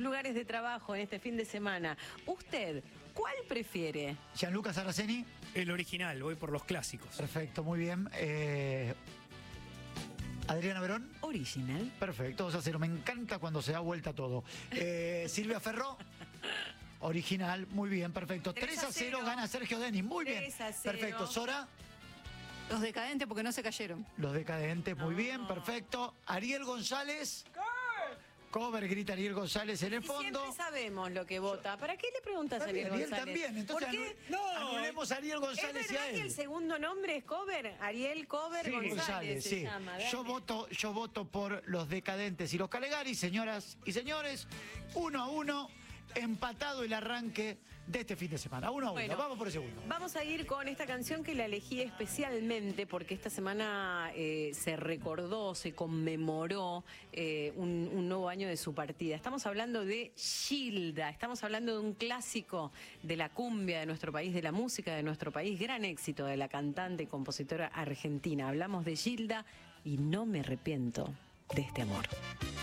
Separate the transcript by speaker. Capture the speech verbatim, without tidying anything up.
Speaker 1: lugares de trabajo en este fin de semana. ¿Usted cuál prefiere?
Speaker 2: Gianluca Saraceni.
Speaker 3: El original, voy por los clásicos.
Speaker 2: Perfecto, muy bien. Eh, Adriana Verón.
Speaker 1: Original.
Speaker 2: Perfecto, dos a cero. Me encanta cuando se da vuelta todo. Eh, Silvia Ferró. Original, muy bien, perfecto. tres a cero gana Sergio Denis, muy bien.
Speaker 1: tres a cero.
Speaker 2: Perfecto, Sora.
Speaker 4: Los decadentes porque no se cayeron.
Speaker 2: Los decadentes, muy
Speaker 1: No.
Speaker 2: bien, perfecto. Ariel González. Cover, grita Ariel González en el
Speaker 1: Y
Speaker 2: fondo.
Speaker 1: siempre sabemos lo que vota. ¿Para qué le preguntas a
Speaker 2: También,
Speaker 1: Ariel
Speaker 2: Ariel
Speaker 1: González?
Speaker 2: también, entonces
Speaker 1: ¿Por qué?
Speaker 2: anu- no, anulemos a Ariel
Speaker 1: ¿Es
Speaker 2: González y a
Speaker 1: verdad que el
Speaker 2: él.
Speaker 1: segundo nombre es Cover? Ariel Cover
Speaker 2: Sí,
Speaker 1: González,
Speaker 2: González,
Speaker 1: se
Speaker 2: sí.
Speaker 1: llama. Dale.
Speaker 2: Yo voto, yo voto por los decadentes y los Calegari, señoras y señores. Uno a uno, empatado el arranque de este fin de semana. Uno a uno,
Speaker 1: Bueno,
Speaker 2: vamos por el segundo.
Speaker 1: Vamos a ir con esta canción que la elegí especialmente porque esta semana eh, se recordó, se conmemoró eh, un, un nuevo año de su partida. Estamos hablando de Gilda, estamos hablando de un clásico de la cumbia de nuestro país, de la música de nuestro país, gran éxito de la cantante y compositora argentina. Hablamos de Gilda y no me arrepiento de este amor.